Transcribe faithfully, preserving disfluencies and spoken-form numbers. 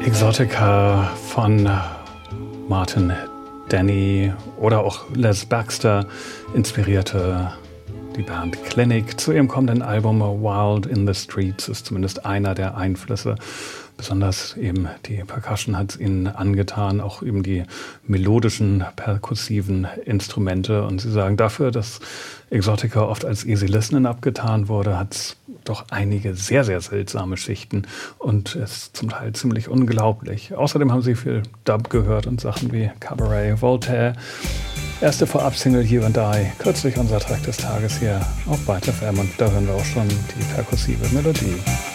Exotica von Martin Denny oder auch Les Baxter inspirierte die Band Clinic. Zu ihrem kommenden Album Wild in the Streets ist zumindest einer der Einflüsse. Besonders eben die Percussion hat es ihnen angetan, auch eben die melodischen, perkussiven Instrumente. Und sie sagen, dafür, dass Exotica oft als Easy Listening abgetan wurde, hat es doch einige sehr, sehr seltsame Schichten und ist zum Teil ziemlich unglaublich. Außerdem haben sie viel Dub gehört und Sachen wie Cabaret, Voltaire. Erste Vorab-Single You and I, kürzlich unser Track des Tages hier auf Byte F M und da hören wir auch schon die perkussive Melodie.